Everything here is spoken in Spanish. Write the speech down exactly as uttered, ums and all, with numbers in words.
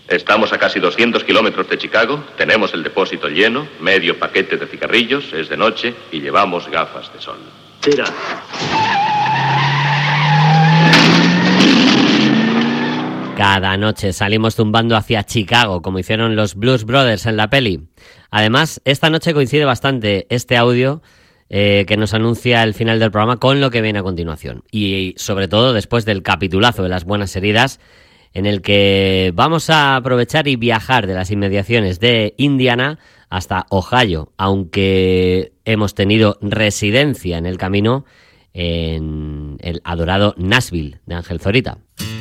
Estamos a casi doscientos kilómetros de Chicago, tenemos el depósito lleno, medio paquete de cigarrillos, es de noche y llevamos gafas de sol. Tira. Cada noche salimos zumbando hacia Chicago, como hicieron los Blues Brothers en la peli. Además, esta noche coincide bastante este audio eh, que nos anuncia el final del programa con lo que viene a continuación. Y sobre todo después del capitulazo de las buenas heridas, en el que vamos a aprovechar y viajar de las inmediaciones de Indiana hasta Ohio, aunque hemos tenido residencia en el camino en el adorado Nashville de Ángel Zorita.